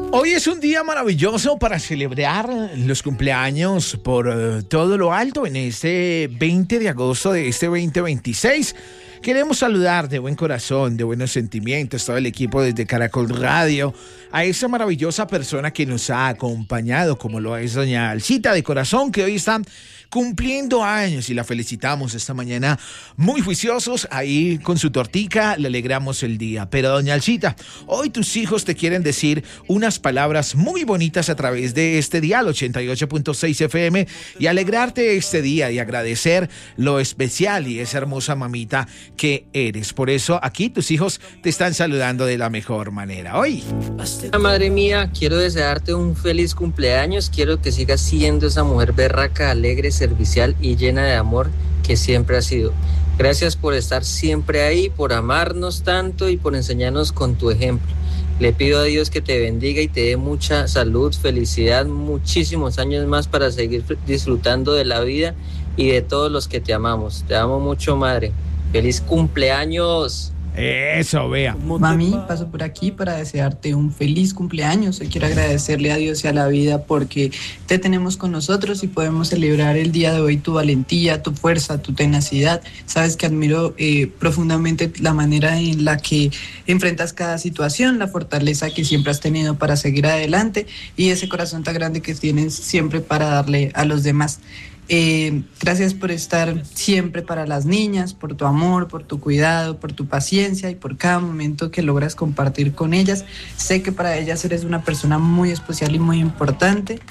Hoy es un día maravilloso para celebrar los cumpleaños por todo lo alto en este 20 de agosto de este 2026. Queremos saludar de buen corazón, de buenos sentimientos, todo el equipo desde Caracol Radio, a esa maravillosa persona que nos ha acompañado, como lo es doña Alcita de corazón, que hoy está cumpliendo años y la felicitamos esta mañana muy juiciosos, ahí con su tortica le alegramos el día. Pero doña Alcita, hoy tus hijos te quieren decir unas palabras muy bonitas a través de este dial 88.6 FM y alegrarte este día y agradecer lo especial y esa hermosa mamita que eres. Por eso aquí tus hijos te están saludando de la mejor manera hoy. Madre mía, quiero desearte un feliz cumpleaños, quiero que sigas siendo esa mujer berraca, alegre, servicial y llena de amor que siempre has sido. Gracias por estar siempre ahí, por amarnos tanto y por enseñarnos con tu ejemplo. Le pido a Dios que te bendiga y te dé mucha salud, felicidad, muchísimos años más para seguir disfrutando de la vida y de todos los que te amamos. Te amo mucho, madre. ¡Feliz cumpleaños! Eso, vea. Mami, paso por aquí para desearte un feliz cumpleaños. Hoy quiero agradecerle a Dios y a la vida porque te tenemos con nosotros y podemos celebrar el día de hoy tu valentía, tu fuerza, tu tenacidad. Sabes que admiro profundamente la manera en la que enfrentas cada situación, la fortaleza que siempre has tenido para seguir adelante y ese corazón tan grande que tienes siempre para darle a los demás. Gracias por estar siempre para las niñas, por tu amor, por tu cuidado, por tu paciencia y por cada momento que logras compartir con ellas. Sé que para ellas eres una persona muy especial y muy importante.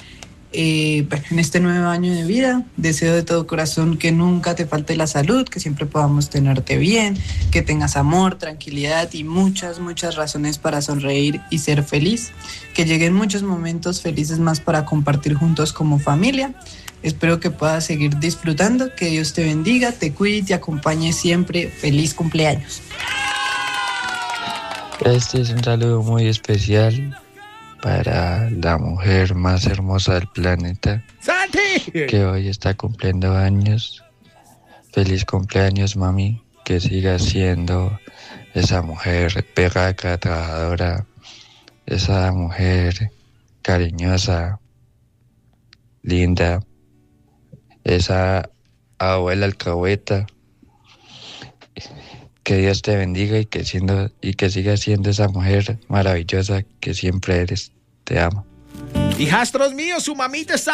En este nuevo año de vida, deseo de todo corazón que nunca te falte la salud, que siempre podamos tenerte bien, que tengas amor, tranquilidad y muchas razones para sonreír y ser feliz. Que lleguen muchos momentos felices más para compartir juntos como familia. Espero que puedas seguir disfrutando, que Dios te bendiga, te cuide y te acompañe siempre. ¡Feliz cumpleaños! Este es un saludo muy especial para la mujer más hermosa del planeta, ¡Santi! que hoy está cumpliendo años. Feliz cumpleaños, mami, que sigas siendo esa mujer berraca, trabajadora, esa mujer cariñosa, linda, esa abuela alcahueta. Que Dios te bendiga y que sigas siendo esa mujer maravillosa que siempre eres. Te amo. Hijastros míos, su mamita está